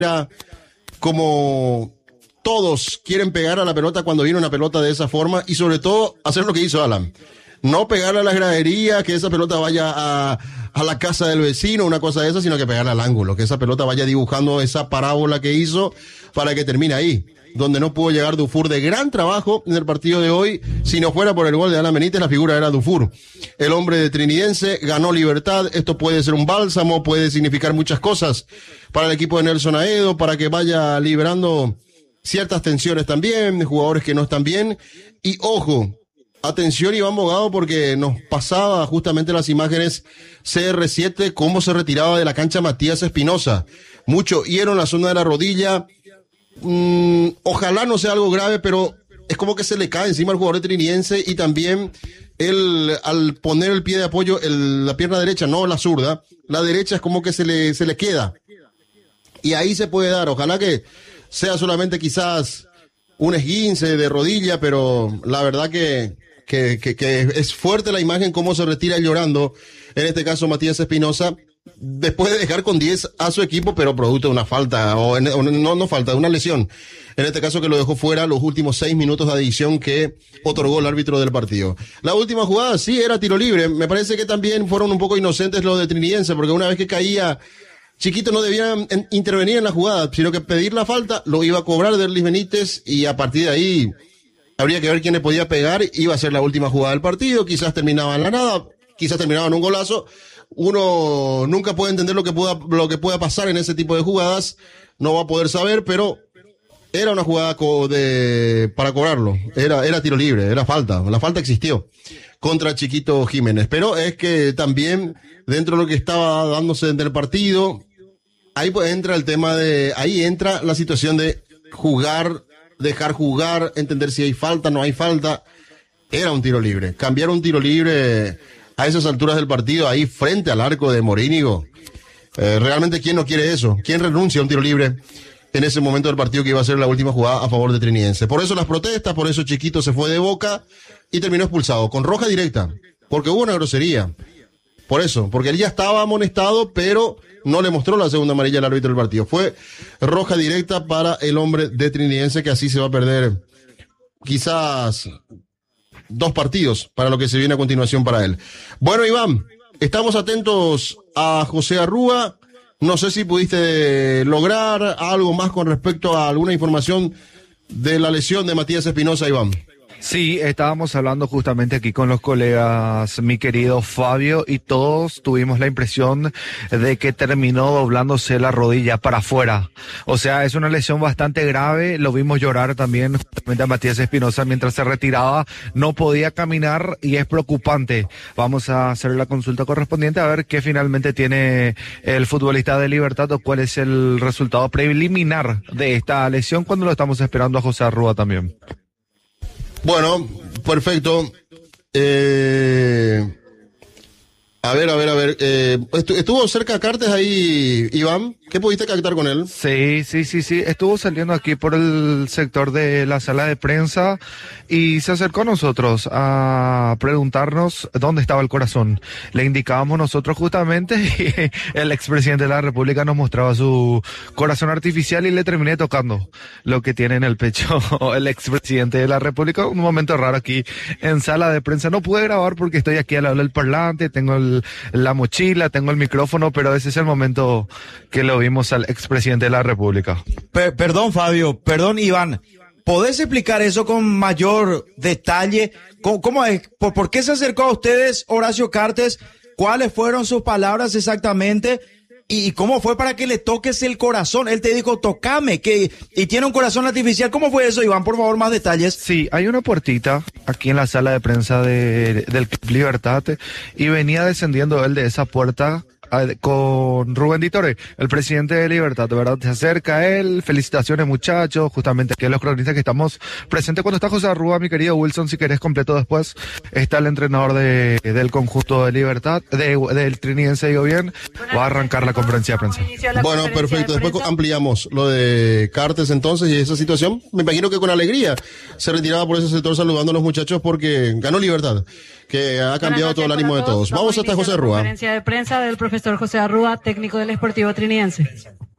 como todos quieren pegar a la pelota cuando viene una pelota de esa forma y sobre todo hacer lo que hizo Alan. No pegarle a las graderías, que esa pelota vaya a la casa del vecino, una cosa de esa, sino que pegarle al ángulo, que esa pelota vaya dibujando esa parábola que hizo para que termine ahí, donde no pudo llegar Dufour de gran trabajo en el partido de hoy. Si no fuera por el gol de Alan Benítez, la figura era Dufour. El hombre de Trinidense ganó Libertad. Esto puede ser un bálsamo, puede significar muchas cosas para el equipo de Nelson Aedo, para que vaya liberando ciertas tensiones también, jugadores que no están bien. Y ojo, atención Iván Bogado, porque nos pasaba justamente las imágenes CR7, cómo se retiraba de la cancha Matías Espinosa. Mucho hiero en la zona de la rodilla. Ojalá no sea algo grave, pero es como que se le cae encima al jugador trinidense y también él, al poner el pie de apoyo, la pierna derecha, no la zurda, la derecha es como que se le queda. Y ahí se puede dar, ojalá que sea solamente quizás un esguince de rodilla, pero la verdad que es fuerte la imagen, cómo se retira llorando, en este caso Matías Espinosa, después de dejar con 10 a su equipo, pero producto de una falta, no falta, de una lesión. En este caso que lo dejó fuera los últimos 6 minutos de adición que otorgó el árbitro del partido. La última jugada sí era tiro libre. Me parece que también fueron un poco inocentes los de Trinidense, porque una vez que caía Chiquito no debía intervenir en la jugada, sino que pedir la falta, lo iba a cobrar Derlis Benítez y a partir de ahí habría que ver quién le podía pegar. Iba a ser la última jugada del partido, quizás terminaba en la nada, quizás terminaba en un golazo. Uno nunca puede entender lo que pueda pasar en ese tipo de jugadas, no va a poder saber, pero era una jugada para cobrarlo, era tiro libre, era falta, la falta existió contra Chiquito Jiménez, pero es que también dentro de lo que estaba dándose en el partido, ahí pues entra el tema ahí entra la situación de jugar, dejar jugar, entender si hay falta, no hay falta. Era un tiro libre, cambiar un tiro libre a esas alturas del partido, ahí frente al arco de Morínigo. Realmente, ¿quién no quiere eso? ¿Quién renuncia a un tiro libre en ese momento del partido que iba a ser la última jugada a favor de Trinidense? Por eso las protestas, por eso Chiquito se fue de Boca y terminó expulsado, con roja directa, porque hubo una grosería. Por eso, porque él ya estaba amonestado, pero no le mostró la segunda amarilla al árbitro del partido. Fue roja directa para el hombre de Trinidense, que así se va a perder quizás 2 partidos para lo que se viene a continuación para él. Bueno, Iván, estamos atentos a José Arrúa. No sé si pudiste lograr algo más con respecto a alguna información de la lesión de Matías Espinosa, Iván. Sí, estábamos hablando justamente aquí con los colegas, mi querido Fabio, y todos tuvimos la impresión de que terminó doblándose la rodilla para afuera. O sea, es una lesión bastante grave, lo vimos llorar también justamente a Matías Espinosa mientras se retiraba, no podía caminar y es preocupante. Vamos a hacer la consulta correspondiente a ver qué finalmente tiene el futbolista de Libertad o cuál es el resultado preliminar de esta lesión cuando lo estamos esperando a José Arrúa también. Bueno, perfecto. A ver. ¿Estuvo cerca Cartes ahí, Iván? ¿Qué pudiste captar con él? Sí. Estuvo saliendo aquí por el sector de la sala de prensa y se acercó a nosotros a preguntarnos dónde estaba el corazón. Le indicábamos nosotros justamente y el expresidente de la República nos mostraba su corazón artificial y le terminé tocando lo que tiene en el pecho el expresidente de la República. Un momento raro aquí en sala de prensa. No pude grabar porque estoy aquí al lado del parlante, tengo la mochila, tengo el micrófono, pero ese es el momento que lo vimos al expresidente de la República. Perdón, Fabio, perdón, Iván. ¿Podés explicar eso con mayor detalle? ¿Cómo es? ¿Por qué se acercó a ustedes Horacio Cartes? ¿Cuáles fueron sus palabras exactamente? ¿Y cómo fue para que le toques el corazón? Él te dijo, tocame, y tiene un corazón artificial. ¿Cómo fue eso, Iván? Por favor, más detalles. Sí, hay una puertita aquí en la sala de prensa del Club Libertad y venía descendiendo él de esa puerta con Rubén Ditore, el presidente de Libertad, de verdad, se acerca a él, felicitaciones muchachos, justamente aquí a los cronistas que estamos presentes cuando está José Arrúa, mi querido Wilson, si querés completo después, está el entrenador del conjunto de Libertad, del Trinidense, digo bien, va a arrancar la conferencia de prensa. Bueno, perfecto, después ampliamos lo de Cartes entonces y esa situación, me imagino que con alegría se retiraba por ese sector saludando a los muchachos porque ganó Libertad, que ha cambiado todo el ánimo de todos. Vamos hasta José Arrúa. Conferencia de prensa del profesor José Arrúa, técnico del Sportivo Trinidense.